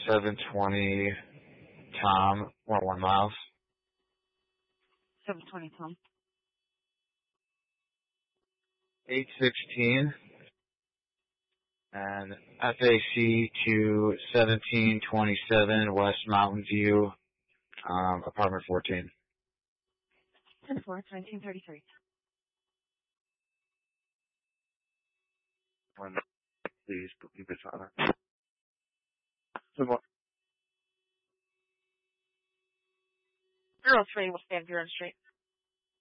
720 Tom, 1 miles. 720 Tom. 816 and FAC to 1727 West Mountain View, apartment 14. 10-4, 1933. Please believe it's on. 03 will stand 0 straight.